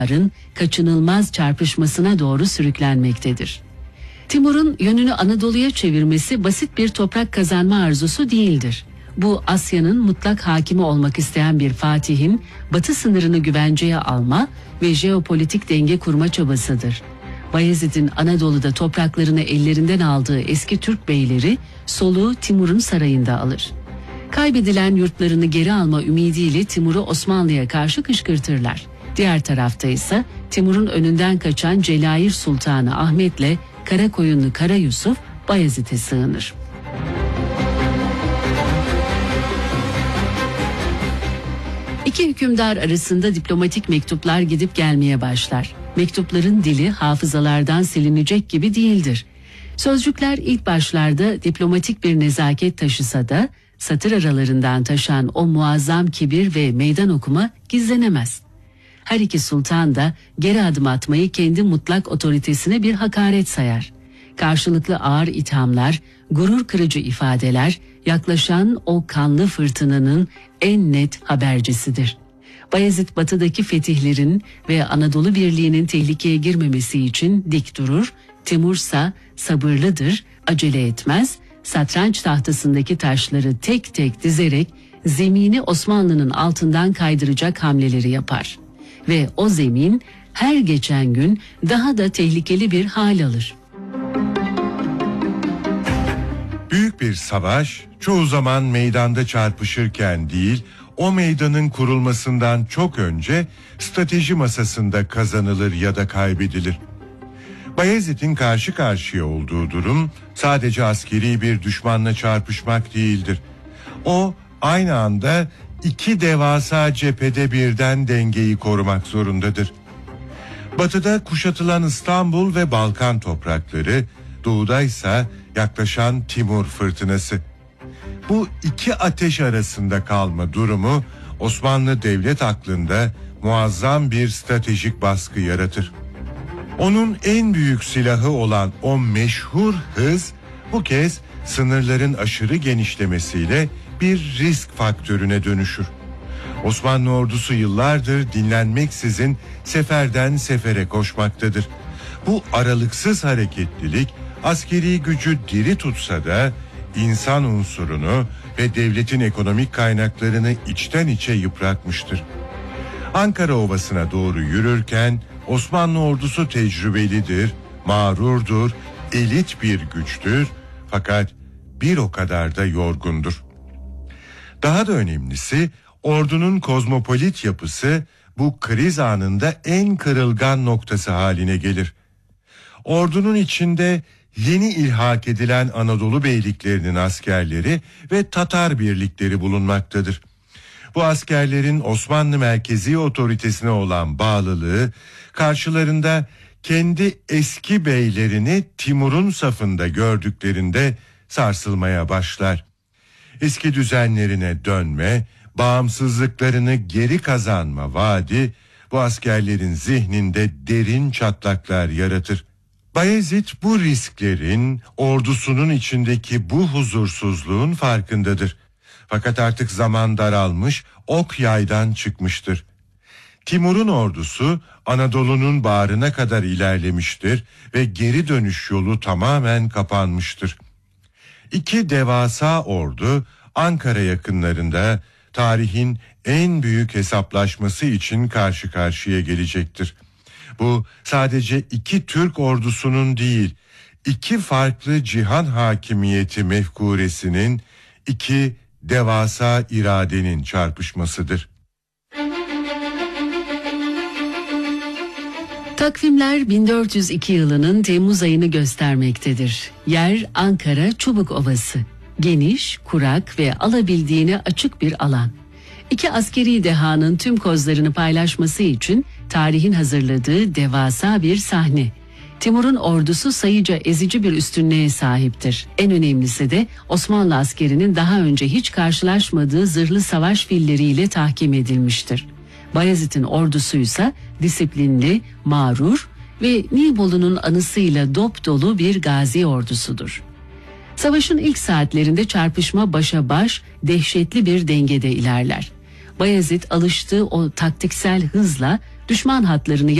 kaçınılmaz çarpışmasına doğru sürüklenmektedir. Timur'un yönünü Anadolu'ya çevirmesi basit bir toprak kazanma arzusu değildir. Bu Asya'nın mutlak hakimi olmak isteyen bir fatihin batı sınırını güvenceye alma ve jeopolitik denge kurma çabasıdır. Bayezid'in Anadolu'da topraklarını ellerinden aldığı eski Türk beyleri soluğu Timur'un sarayında alır. Kaybedilen yurtlarını geri alma ümidiyle Timur'u Osmanlı'ya karşı kışkırtırlar. Diğer tarafta ise Timur'un önünden kaçan Celayir Sultanı Ahmet'le Karakoyunlu Kara Yusuf Bayezid'e sığınır. İki hükümdar arasında diplomatik mektuplar gidip gelmeye başlar. Mektupların dili hafızalardan silinecek gibi değildir. Sözcükler ilk başlarda diplomatik bir nezaket taşısa da satır aralarından taşan o muazzam kibir ve meydan okuma gizlenemez. Her iki sultan da geri adım atmayı kendi mutlak otoritesine bir hakaret sayar. Karşılıklı ağır ithamlar, gurur kırıcı ifadeler yaklaşan o kanlı fırtınanın en net habercisidir. Bayezid batıdaki fetihlerin ve Anadolu Birliği'nin tehlikeye girmemesi için dik durur, Timursa sabırlıdır, acele etmez, satranç tahtasındaki taşları tek tek dizerek zemini Osmanlı'nın altından kaydıracak hamleleri yapar. Ve o zemin her geçen gün daha da tehlikeli bir hal alır. Büyük bir savaş çoğu zaman meydanda çarpışırken değil, o meydanın kurulmasından çok önce strateji masasında kazanılır ya da kaybedilir. Bayezid'in karşı karşıya olduğu durum sadece askeri bir düşmanla çarpışmak değildir. O aynı anda iki devasa cephede birden dengeyi korumak zorundadır. Batıda kuşatılan İstanbul ve Balkan toprakları, doğuda ise yaklaşan Timur fırtınası. Bu iki ateş arasında kalma durumu Osmanlı devlet aklında muazzam bir stratejik baskı yaratır. Onun en büyük silahı olan o meşhur hız bu kez sınırların aşırı genişlemesiyle bir risk faktörüne dönüşür. Osmanlı ordusu yıllardır dinlenmeksizin seferden sefere koşmaktadır. Bu aralıksız hareketlilik askeri gücü diri tutsa da insan unsurunu ve devletin ekonomik kaynaklarını içten içe yıpratmıştır. Ankara Ovası'na doğru yürürken Osmanlı ordusu tecrübelidir, mağrurdur, elit bir güçtür fakat bir o kadar da yorgundur. Daha da önemlisi ordunun kozmopolit yapısı bu kriz anında en kırılgan noktası haline gelir. Ordunun içinde yeni ilhak edilen Anadolu beyliklerinin askerleri ve Tatar birlikleri bulunmaktadır. Bu askerlerin Osmanlı merkezi otoritesine olan bağlılığı karşılarında kendi eski beylerini Timur'un safında gördüklerinde sarsılmaya başlar. Eski düzenlerine dönme, bağımsızlıklarını geri kazanma vaadi bu askerlerin zihninde derin çatlaklar yaratır. Bayezid bu risklerin, ordusunun içindeki bu huzursuzluğun farkındadır. Fakat artık zaman daralmış, ok yaydan çıkmıştır. Timur'un ordusu Anadolu'nun bağrına kadar ilerlemiştir ve geri dönüş yolu tamamen kapanmıştır. İki devasa ordu Ankara yakınlarında tarihin en büyük hesaplaşması için karşı karşıya gelecektir. Bu sadece iki Türk ordusunun değil, iki farklı cihan hakimiyeti mefkuresinin, iki devasa iradenin çarpışmasıdır. Takvimler 1402 yılının Temmuz ayını göstermektedir. Yer Ankara Çubuk Ovası. Geniş, kurak ve alabildiğine açık bir alan. İki askeri dehanın tüm kozlarını paylaşması için tarihin hazırladığı devasa bir sahne. Timur'un ordusu sayıca ezici bir üstünlüğe sahiptir. En önemlisi de Osmanlı askerinin daha önce hiç karşılaşmadığı zırhlı savaş filleriyle tahkim edilmiştir. Bayezid'in ordusuysa disiplinli, mağrur ve Nibolu'nun anısıyla dop dolu bir gazi ordusudur. Savaşın ilk saatlerinde çarpışma başa baş, dehşetli bir dengede ilerler. Bayezid alıştığı o taktiksel hızla düşman hatlarını